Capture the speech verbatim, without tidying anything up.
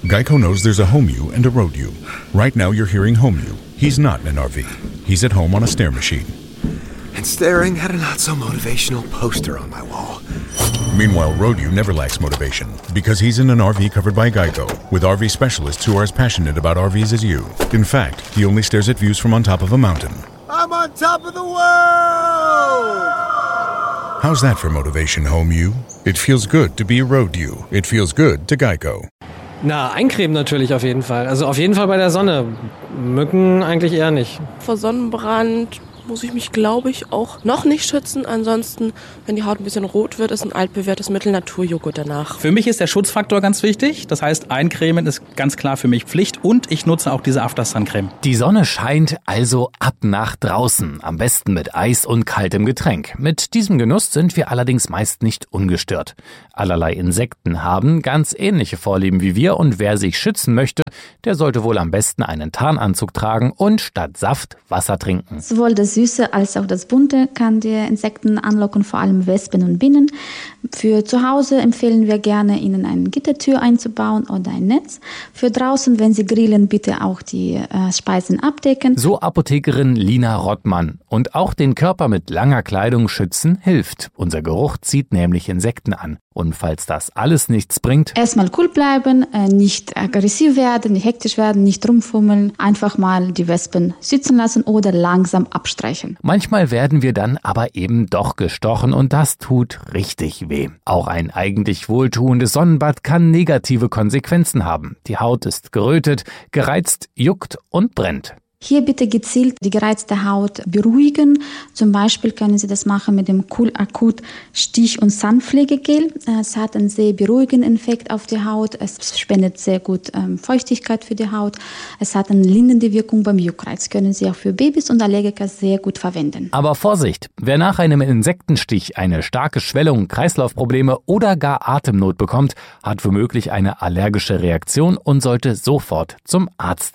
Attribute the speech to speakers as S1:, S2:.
S1: Geico knows there's a home you and a road you. Right now you're hearing home you. He's not in an R V. He's at home on a stair machine.
S2: And staring at a not-so-motivational poster on my wall.
S1: Meanwhile, road you never lacks motivation because he's in an R V covered by Geico with R V specialists who are as passionate about R Vs as you. In fact, he only stares at views from on top of a mountain.
S2: I'm on top of the world!
S1: How's that for motivation, home you? It feels good to be a road you. It feels good to Geico.
S3: Na, eincremen natürlich auf jeden Fall. Also auf jeden Fall bei der Sonne. Mücken eigentlich eher nicht.
S4: Vor Sonnenbrand muss ich mich, glaube ich, auch noch nicht schützen. Ansonsten, wenn die Haut ein bisschen rot wird, ist ein altbewährtes Mittel Naturjoghurt danach.
S5: Für mich ist der Schutzfaktor ganz wichtig. Das heißt, eincremen ist ganz klar für mich Pflicht. Und ich nutze auch diese After-Sun-Creme.
S6: Die Sonne scheint, also ab nach draußen. Am besten mit Eis und kaltem Getränk. Mit diesem Genuss sind wir allerdings meist nicht ungestört. Allerlei Insekten haben ganz ähnliche Vorlieben wie wir. Und wer sich schützen möchte, der sollte wohl am besten einen Tarnanzug tragen und statt Saft Wasser trinken.
S7: Sowohl das Süße als auch das Bunte kann die Insekten anlocken, vor allem Wespen und Bienen. Für zu Hause empfehlen wir gerne, ihnen eine Gittertür einzubauen oder ein Netz. Für draußen, wenn sie grillen, bitte auch die äh, Speisen abdecken.
S6: So Apothekerin Lina Rottmann. Und auch den Körper mit langer Kleidung schützen hilft. Unser Geruch zieht nämlich Insekten an. Und falls das alles nichts bringt...
S7: Erstmal cool bleiben, äh, nicht aggressiv werden, nicht hektisch werden, nicht rumfummeln. Einfach mal die Wespen sitzen lassen oder langsam abstreichen.
S6: Manchmal werden wir dann aber eben doch gestochen und das tut richtig weh. Auch ein eigentlich wohltuendes Sonnenbad kann negative Konsequenzen haben. Die Haut ist gerötet, gereizt, juckt und brennt.
S7: Hier bitte gezielt die gereizte Haut beruhigen. Zum Beispiel können Sie das machen mit dem Cool Akut Stich- und Sandpflegegel. Es hat einen sehr beruhigenden Effekt auf die Haut. Es spendet sehr gut ähm, Feuchtigkeit für die Haut. Es hat eine lindernde Wirkung beim Juckreiz. Können Sie auch für Babys und Allergiker sehr gut verwenden.
S6: Aber Vorsicht! Wer nach einem Insektenstich eine starke Schwellung, Kreislaufprobleme oder gar Atemnot bekommt, hat womöglich eine allergische Reaktion und sollte sofort zum Arzt